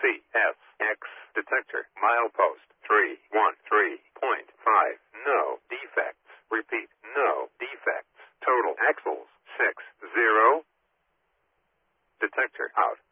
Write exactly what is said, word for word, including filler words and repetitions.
C S X detector milepost three one three point five. No defects. Repeat, no defects. Total axles six zero. Detector out.